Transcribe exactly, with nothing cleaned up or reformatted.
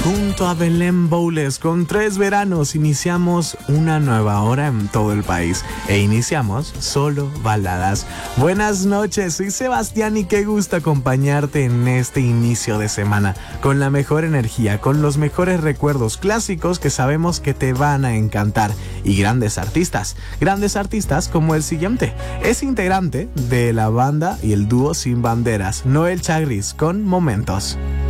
Junto a Belén Bowles, con tres veranos, iniciamos una nueva hora en todo el país e iniciamos solo baladas. Buenas noches, soy Sebastián y qué gusto acompañarte en este inicio de semana con la mejor energía, con los mejores recuerdos clásicos que sabemos que te van a encantar y grandes artistas, grandes artistas como el siguiente. Es integrante de la banda y el dúo Sin Banderas, Noel Chagris, con Momentos.